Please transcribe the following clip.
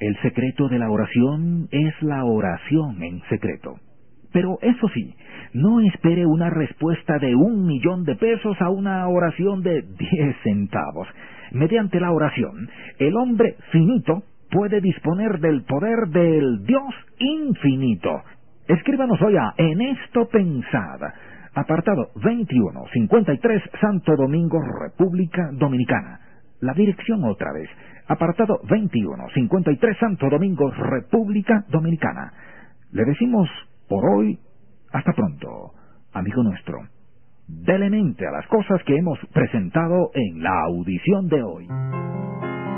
El secreto de la oración es la oración en secreto. Pero eso sí, no espere una respuesta de 1.000.000 de pesos a una oración de 10 centavos. Mediante la oración, el hombre finito puede disponer del poder del Dios infinito. Escríbanos hoy a En esto pensad, apartado 2153, Santo Domingo, República Dominicana. La dirección otra vez, apartado 2153, Santo Domingo, República Dominicana. Le decimos por hoy, hasta pronto, amigo nuestro. Dele mente a las cosas que hemos presentado en la audición de hoy.